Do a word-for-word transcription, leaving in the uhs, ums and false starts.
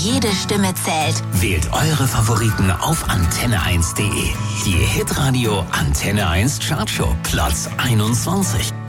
jede Stimme zählt. Wählt eure Favoriten auf antenne eins punkt de. Die Hitradio Antenne eins Chartshow Platz einundzwanzig.